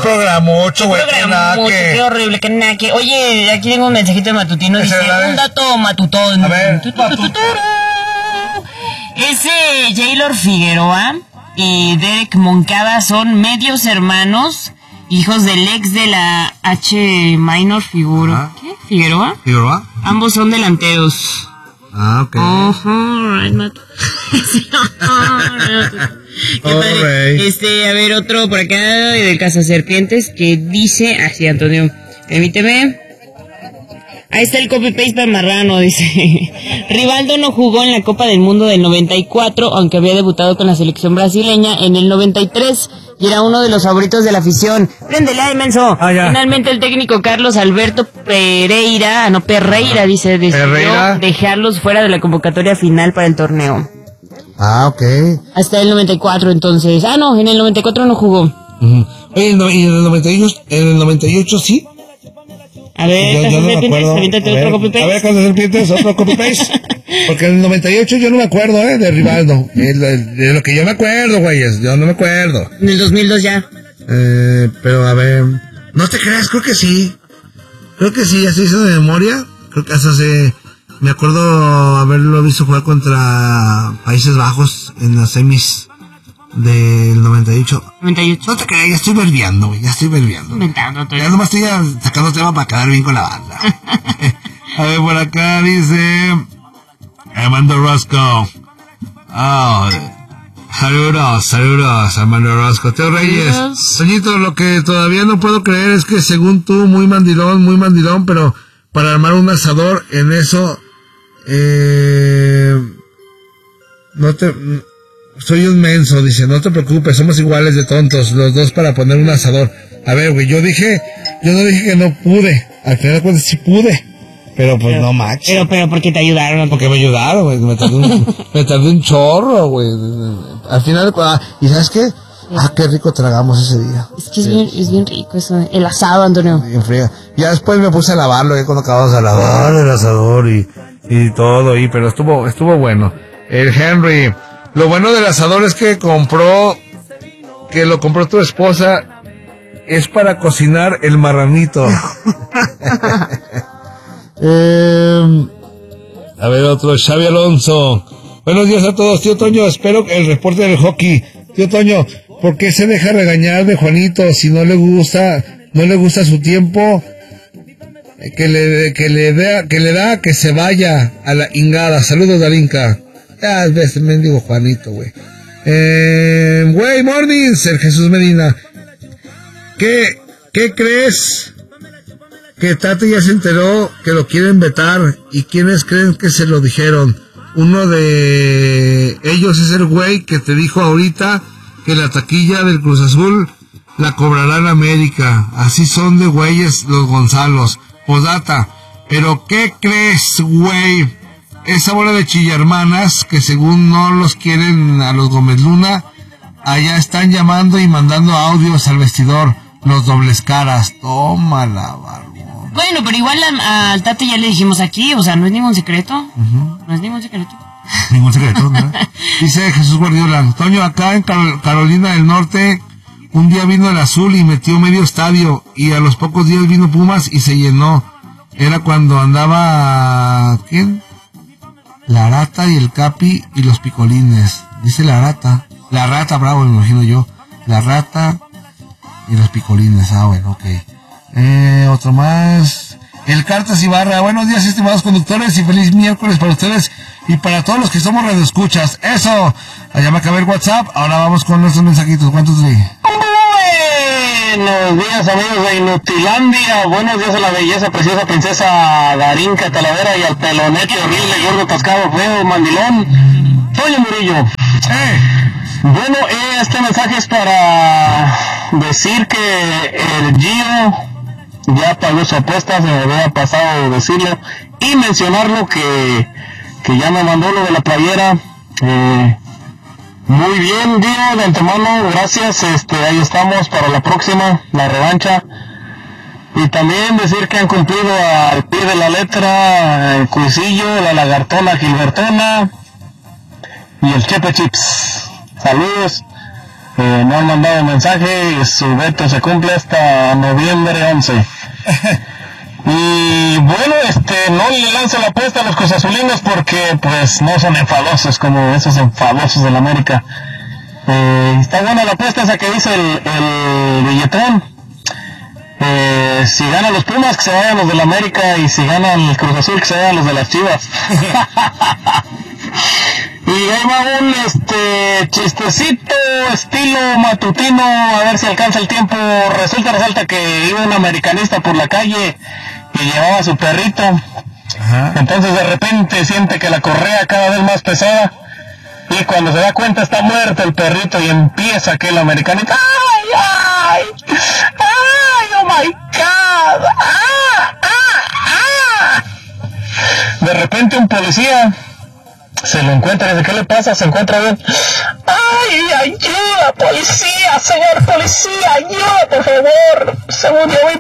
programocho, güey. Qué horrible, que nada que... Oye, aquí tengo un mensajito de matutino, dice, un dato matutón. A ver, Ese Jaylor Figueroa y Derek Moncada son medios hermanos, hijos del ex de la H Minor Figueroa. ¿Qué? ¿Figueroa? ¿Figueroa? Ambos son delanteros. Ah, ok. Right, Mato. Qué padre. A ver, otro por acá del Cazaserpientes que dice, así, Antonio, permíteme. Ahí está el copy-paste para Marrano, dice. Rivaldo no jugó en la Copa del Mundo del 94, aunque había debutado con la selección brasileña en el 93 y era uno de los favoritos de la afición. ¡Préndela, inmenso! Finalmente el técnico Carlos Alberto Perreira, dice, decidió dejarlos fuera de la convocatoria final para el torneo. Ah, ok. Hasta el 94, entonces. Ah, no, en el 94 no jugó. Oye, ¿y en el 98 sí? A ver, yo no me acuerdo. Otro copy-paste. A ver, Cazaserpientes, otro copy-paste. Porque en el 98 yo no me acuerdo, de Rivaldo. De lo que yo me acuerdo, güeyes. Yo no me acuerdo. En el 2002 ya. Pero a ver. No te creas, creo que sí. Así hizo de memoria. Creo que hasta me acuerdo haberlo visto jugar contra Países Bajos en las semis del 98. No te creas, ya estoy verbiando, güey. Inventando. Ya nomás estoy sacando tema para quedar bien con la banda. A ver, por acá dice Armando Rosco. Saludos, Armando Rosco. Teo Reyes. Soñito, lo que todavía no puedo creer es que según tú, muy mandilón, pero para armar un asador en eso, soy un menso, dice, no te preocupes, somos iguales de tontos, los dos para poner un asador. A ver, güey, yo no dije que no pude, al final de cuentas sí pude, pero no macho. Pero porque te ayudaron. Porque me ayudaron, güey, me tardé un chorro, güey. Al final, ¿y sabes qué? Qué rico tragamos ese día. Es que es bien rico eso, el asado, Antonio. Bien fría. Ya después me puse a lavarlo, cuando acabamos de lavar el asador y todo, pero estuvo bueno. El Henry, lo bueno del asador es que lo compró tu esposa, es para cocinar el marranito. A ver, otro, Xavi Alonso. Buenos días a todos, tío Toño, espero el reporte del hockey. Tío Toño, ¿por qué se deja regañar de Juanito si no le gusta su tiempo? Que le da que se vaya a la ingada. Saludos, Darinka. Ya ves, mendigo Juanito, güey. Güey, morning, Ser Jesús Medina. ¿Qué crees? Que Tati ya se enteró que lo quieren vetar. ¿Y quiénes creen que se lo dijeron? Uno de ellos es el güey que te dijo ahorita que la taquilla del Cruz Azul la cobrará en América. Así son de güeyes los Gonzalos. Posdata. ¿Pero qué crees, güey? Esa bola de chillarmanas que según no los quieren a los Gómez Luna, allá están llamando y mandando audios al vestidor. Los dobles caras. Tómala, barbón. Bueno, pero igual al Tate ya le dijimos aquí, o sea, no es ningún secreto. No es ningún secreto. Ningún secreto, ¿no? Dice Jesús Guardiola. Toño, acá en Carolina del Norte, un día vino el Azul y metió medio estadio, y a los pocos días vino Pumas y se llenó. Era cuando andaba... ¿quién? La Rata y el Capi y los Picolines. Dice la Rata, bravo, me imagino yo. La Rata y los Picolines. Bueno, ok. Otro más. El Cartas Ibarra. Buenos días, estimados conductores, y feliz miércoles para ustedes y para todos los que somos radioescuchas. Eso. Allá me acabé el WhatsApp. Ahora vamos con nuestros mensajitos. ¿Cuántos leí? Buenos días, amigos de Inutilandia. Buenos días a la belleza, preciosa princesa Darinka Talavera y al pelonete horrible, gordo, tascado, feo, mandilón, Toño Murillo. Bueno, este mensaje es para decir que el Gio ya pagó su apuesta, se me había pasado decirlo, y mencionarlo que ya me mandó lo de la playera. Muy bien, Dio, de antemano, gracias, ahí estamos para la próxima, la revancha. Y también decir que han cumplido al pie de la letra el Cuisillo, la Lagartona Gilbertona y el Chepe Chips. Saludos. no han mandado mensaje y su veto se cumple hasta noviembre 11. Y bueno, no le lanzo la apuesta a los cruzazulinos porque pues no son enfadosos como esos enfadosos del América. Está buena la apuesta esa que dice el billetón. Si ganan los Pumas, que se vayan los del América, y si ganan el Cruz Azul, que se vayan los de las Chivas. Y ahí va un chistecito estilo matutino, a ver si alcanza el tiempo. Resalta que iba un americanista por la calle y llevaba a su perrito. Ajá. Entonces de repente siente que la correa cada vez más pesada, y cuando se da cuenta está muerto el perrito, y empieza aquel americanista: ¡ay, oh my God! De repente un policía se lo encuentra y dice: ¿qué le pasa? Se encuentra bien. ¡Ay, ayuda, policía! Señor policía, ayuda, por favor. Se murió mi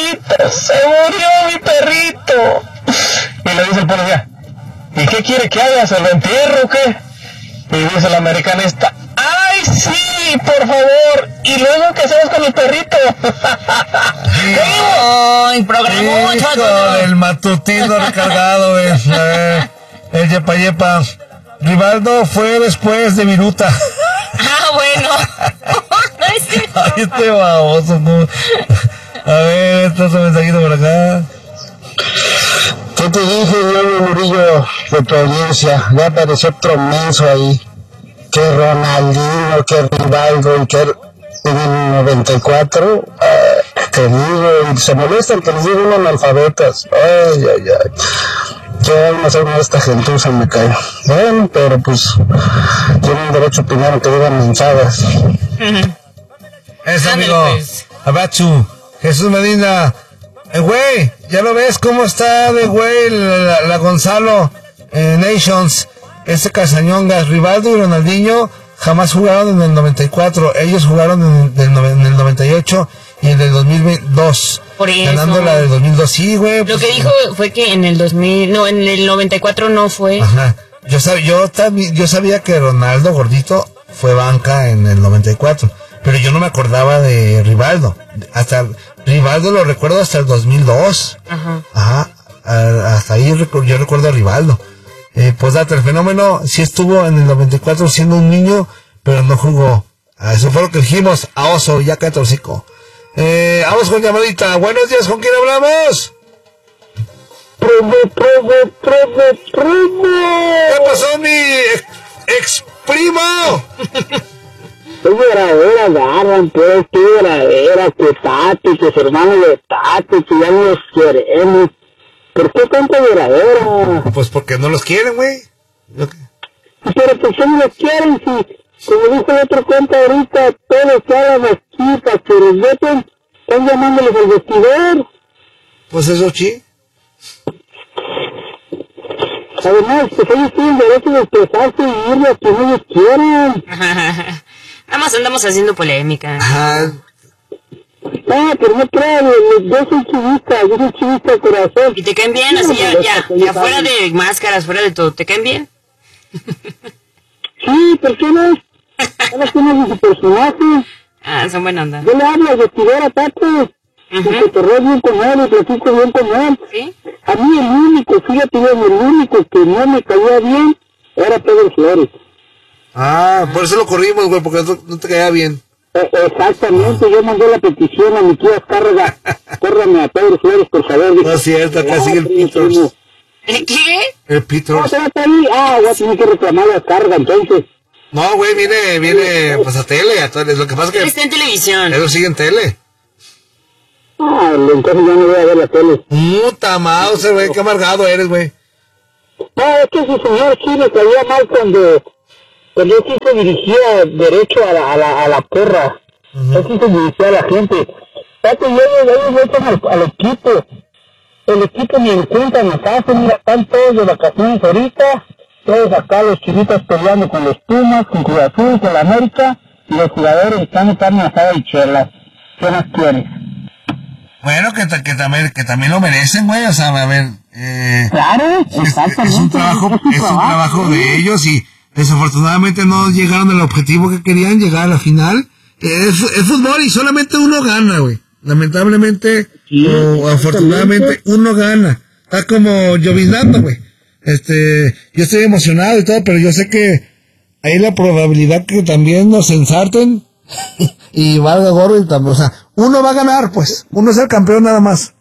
perrito. Y le dice el policía: ¿y qué quiere que haga? ¿Se lo entierro o qué? Y dice el americanista: ¡ay, sí, por favor! ¿Y luego qué hacemos con el perrito? ¡Ay, programó! El matutino recargado, el yepa. Rivaldo fue después de Viruta. Ah, bueno. No es cierto. Ay, este baboso, ¿no? A ver, está su mensajito por acá. ¿Qué te dije, Diego Murillo, de tu audiencia? Ya apareció otro menso ahí. Que Ronaldinho, que Rivaldo, y que en el 94, te digo, y se molestan que les digan analfabetas. Ay. Yo no sé cómo esta gentuza me cae. Bueno, pero pues tienen derecho a opinar aunque digan mensadas. Eso, amigo. Abachu. Jesús Medina. Güey, ¿ya lo ves cómo está de güey la Gonzalo Nations? Cazañongas, Rivaldo y Ronaldinho jamás jugaron en el 94. Ellos jugaron en el 98 y en el 2002. Por eso. Ganando la del 2002, sí, güey. Lo que dijo fue que en el 2000, no, en el 94 no fue. Ajá. Yo sabía que Ronaldo Gordito fue banca en el 94, pero yo no me acordaba de Rivaldo. Hasta Rivaldo lo recuerdo hasta el 2002. Ajá. Hasta ahí yo recuerdo a Rivaldo. Pues date, el fenómeno sí estuvo en el 94 siendo un niño, pero no jugó. Eso fue lo que dijimos. A oso, ya cállate el hocico. Vamos con llamadita. Buenos días, ¿con quién hablamos? ¿Qué pasó, mi ex primo? Es verdadera, agarran, pues, qué verdadera, que Tati, que su hermano de Tati, que ya no los queremos. ¿Por qué tanta verdadera? Pues porque no los quieren, güey. Pero pues no los quieren, si, como dijo el otro cuenta ahorita, todos que hagan aquí para que los voten, están llamándoles al vestidor. Pues eso sí. Además, pues ellos tienen derecho de expresarse y ir a quien ellos quieran. Nada más andamos haciendo polémica. Ajá. No, pero no crean, yo soy chivista de corazón. ¿Y te caen bien? Así ya fuera de máscaras, fuera de todo, ¿te caen bien? Sí, ¿por qué no? Ahora tiene su personaje. Ah, son buena onda. Yo le hablo al vestidor a Tato. Y que te ríes bien con él y platico bien con él. ¿Sí? A mí el único que no me caía bien era Pedro Flores. Ah, por eso lo corrimos, güey, porque no te caía bien. Exactamente, yo mandé la petición a mi tía Azcárraga. Córrame a Pedro Flores, por favor. No es cierto, acá sigue el Peters. ¿El qué? El Peters. No, está ahí. Voy a tener que reclamar a Azcárraga, entonces. No, güey, viene pues a tele. Lo que pasa es que... Él está en televisión. Él sigue en tele. Entonces ya no voy a ver la tele. Puta mouse, güey, qué amargado eres, güey. No, es que ese señor sí me caía mal cuando él sí se dirigía derecho a la porra. Él sí se dirigía a la gente. Tato, ellos echan al equipo. El equipo ni en cuenta nos hace, mira, están todos de vacaciones ahorita. Todos acá los chivitas peleando con los Pumas, con Cruz Azul, con la América. Y los jugadores están en carne asada y chelas. ¿Qué más quieres? Bueno, que también lo merecen, güey, o sea, a ver, claro, exactamente. Es un trabajo de ellos y desafortunadamente no llegaron al objetivo que querían, llegar a la final, Es fútbol y solamente uno gana, güey. Lamentablemente, sí, o afortunadamente, uno gana. Está como lloviznando, güey. Yo estoy emocionado y todo, pero yo sé que hay la probabilidad que también nos ensarten y valga gorro y también, o sea, uno va a ganar, pues. Uno es el campeón nada más.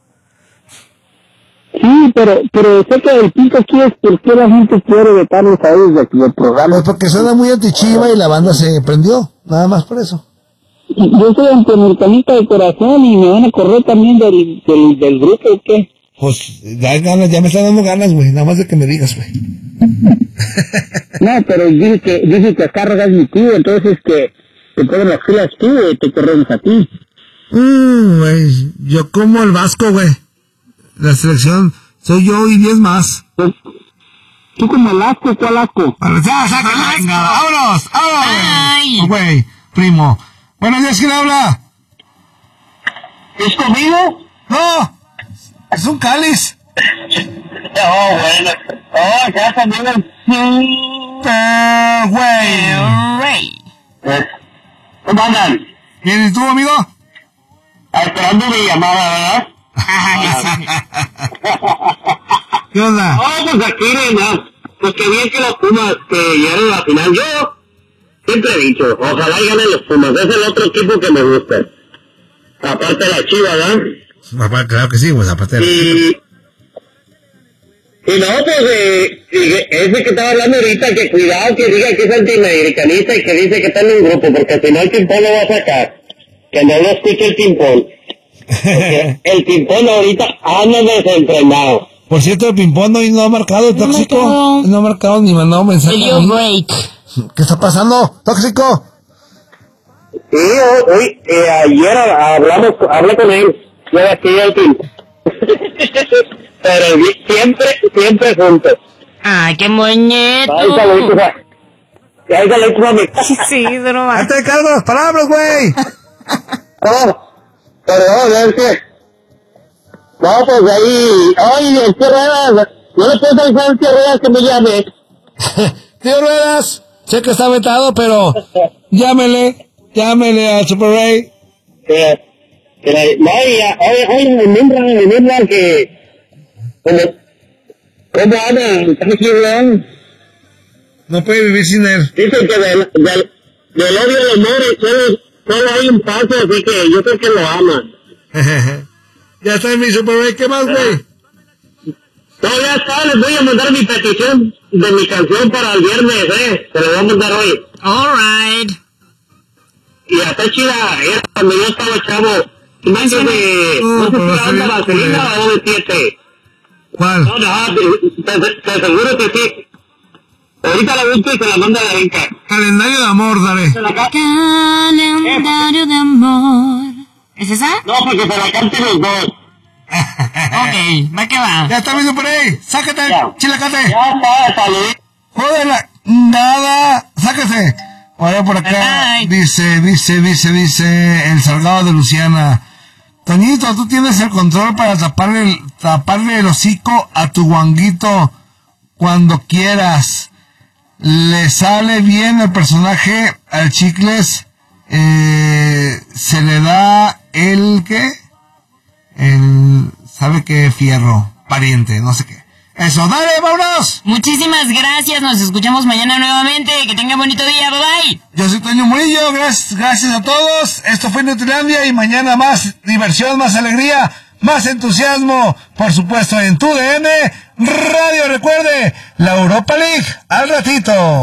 Sí, pero sé que el punto aquí es por qué la gente quiere vetarlos a ellos del programa. Pues porque suena muy antichiva y la banda se prendió, nada más por eso. Yo soy antiamericanista de corazón y me van a correr también del grupo, ¿o qué? Pues da ganas, ya me está dando ganas, güey, nada más de que me digas, güey. No, pero dice que acá rogas mi tío, entonces que te ponen las filas tú y te corremos a ti. Güey, yo como el Vasco, güey. La selección soy yo y 10 más. ¿Tú como el asco? ¿Cuál asco? Ya, sácala, venga, vámonos, vámonos. Güey, primo. Buenos días, ¿quién habla? ¿Es conmigo? No, es un cáliz. Oh, bueno. Oh, ya también güey. ¿Cómo andan? Bien, ¿y tú, amigo? Esperando mi llamada, ¿verdad? ¿Qué onda? Pues aquí nomás. Pues que bien que los Pumas que llegaron a la final. Yo siempre he dicho, ojalá y ganen los Pumas. Es el otro equipo que me gusta. Aparte de la Chivas, ¿verdad? Claro que sí, pues aparte de la Chivas. Y no, pues, ese que estaba hablando ahorita, que cuidado que diga que es antiamericanista y que dice que está en un grupo, porque si no el Pimpón lo va a sacar. Que no lo escuche el Pimpón. Porque el Pimpón ahorita anda desentrenado. Por cierto, el Pimpón no ha marcado el tóxico. No ha marcado ni mandado mensaje. ¿Qué está pasando, tóxico? Sí, hoy, ayer hablé con él. Yo aquí el Pimpón. Pero siempre juntos. Ay, qué moñeto. Ahí sale a mi Sí, pero va. ¡Hazte cargo de las palabras, güey! No, pero es que... No, pues ahí... Ay, el tío Ruedas... No le puedo avisar al tío Ruedas que me llame. Tío Ruedas, sé que está vetado, pero... Llámele al Super Ray. No, oye, el Mimbra que... ¿Cómo anda? ¿Está aquí, weón? No puede vivir sin él. Dicen que del odio al amor solo hay un paso, así que yo creo que lo ama. Ya está en mi Super Ray, ¿qué más, güey? No, ya está, les voy a mandar mi petición de mi canción para el viernes, se lo voy a mandar hoy. Alright. Y hasta chida, era cuando yo estaba chavo. Imagínate, no sé si anda vaselina o de 7. ¿Cuál? No, te aseguro que sí. Ahorita la busco y se la manda a la Inca. Calendario de amor, daré. Calendario de amor. ¿Es esa? No, porque se la canten los dos. Ok, va que va. Ya está viendo por ahí. Sácate, chilacate. Ya está, salud. Jódela. Nada. Sáquese. Ahora por acá. Ay. Dice el Salgado de Luciana. Toñito, tú tienes el control para taparle el hocico a tu guanguito cuando quieras. Le sale bien el personaje al Chicles. Se le da el ¿qué? ¿Sabe qué? Fierro, pariente, no sé qué. Eso, dale, vámonos. Muchísimas gracias, nos escuchamos mañana nuevamente. Que tengan bonito día, bye bye. Yo soy Toño Murillo, gracias a todos. Esto fue Nutilandia y mañana más diversión, más alegría, más entusiasmo, por supuesto en tu DN Radio. Recuerde, la Europa League al ratito.